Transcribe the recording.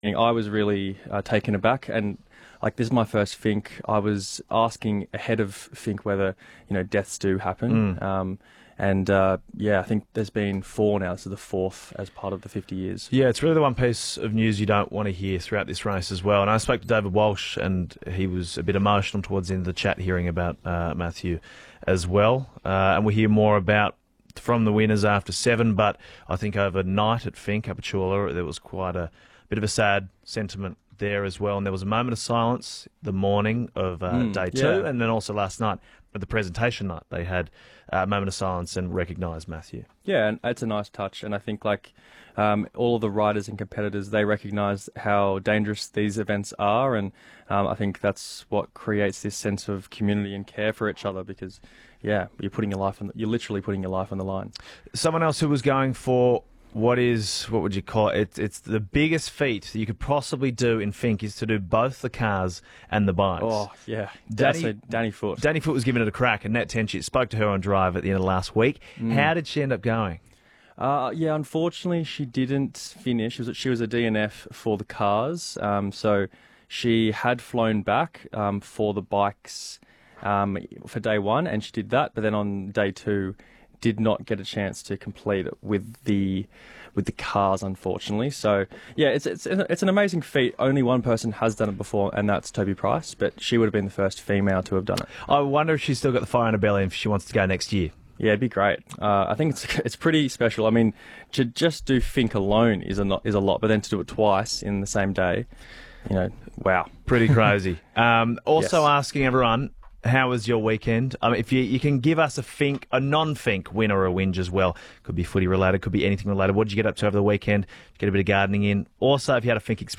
I was really taken aback, and like this is my first Fink. I was asking ahead of Fink whether deaths do happen. I think there's been 4 now. This is the 4th as part of the 50 years. Yeah, it's really the one piece of news you don't want to hear throughout this race as well. And I spoke to David Walsh, and he was a bit emotional towards the end of the chat hearing about Matthew as well. And we hear more about from the winners after 7, but I think overnight at Fink, Apachula, there was quite a bit of a sad sentiment there as well. And there was a moment of silence the morning of day 2, and then also last night at the presentation night, they had a moment of silence and recognised Matthew. Yeah, and it's a nice touch. And I think all of the riders and competitors, they recognise how dangerous these events are. And I think that's what creates this sense of community and care for each other because, you're literally putting your life on the line. Someone else who was going for what would you call it? It's the biggest feat that you could possibly do in Fink is to do both the cars and the bikes. Oh, yeah. Danny Foote. Danny Foote was giving it a crack, and Nat Tenchit spoke to her on Drive at the end of last week. How did she end up going? Unfortunately, she didn't finish. She was a DNF for the cars, so she had flown back for the bikes for day 1, and she did that. But then on day 2, did not get a chance to complete it with the cars, unfortunately. So it's an amazing feat. Only one person has done it before, and that's Toby Price. But she would have been the first female to have done it. I wonder if she's still got the fire in her belly and if she wants to go next year. Yeah, it'd be great. I think it's pretty special. I mean, to just do Fink alone is a lot, but then to do it twice in the same day, wow, pretty crazy. Also yes. Asking everyone, how was your weekend? If you can give us a non-Fink win or a whinge as well. Could be footy related, could be anything related. What did you get up to over the weekend? Did you get a bit of gardening in? Also, if you had a Fink experience